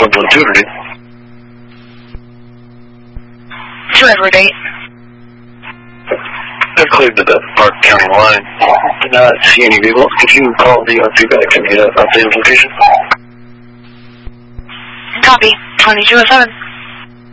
200. 200 8. I've cleared the Park County line. Did not see any vehicles. Could you call the feedback and get an updated location? Copy. 2207.